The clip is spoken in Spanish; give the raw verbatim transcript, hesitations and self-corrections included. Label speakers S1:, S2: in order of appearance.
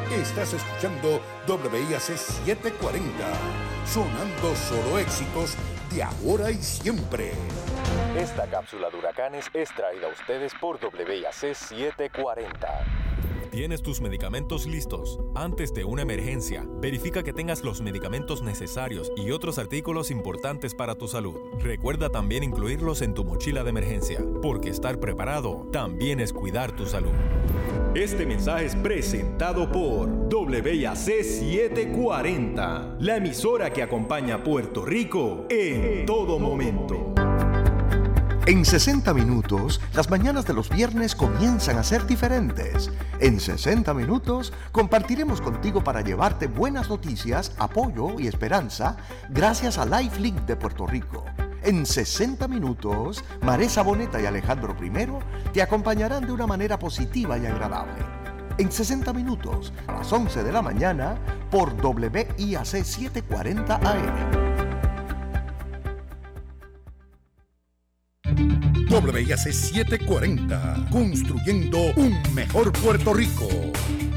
S1: Estás escuchando W I A C setecientos cuarenta, sonando solo éxitos de ahora y siempre.
S2: Esta cápsula de huracanes es traída a ustedes por W I A C setecientos cuarenta.
S3: ¿Tienes tus medicamentos listos? Antes de una emergencia, verifica que tengas los medicamentos necesarios y otros artículos importantes para tu salud. Recuerda también incluirlos en tu mochila de emergencia, porque estar preparado también es cuidar tu salud.
S4: Este mensaje es presentado por W I A C setecientos cuarenta, la emisora que acompaña a Puerto Rico en todo momento.
S5: En sesenta minutos, las mañanas de los viernes comienzan a ser diferentes. En sesenta minutos, compartiremos contigo para llevarte buenas noticias, apoyo y esperanza gracias a Lifelink de Puerto Rico. En sesenta minutos, Maresa Boneta y Alejandro Primero te acompañarán de una manera positiva y agradable. En sesenta minutos, a las once de la mañana, por W I A C setecientos cuarenta A M.
S1: W I A C setecientos cuarenta, construyendo un mejor Puerto Rico.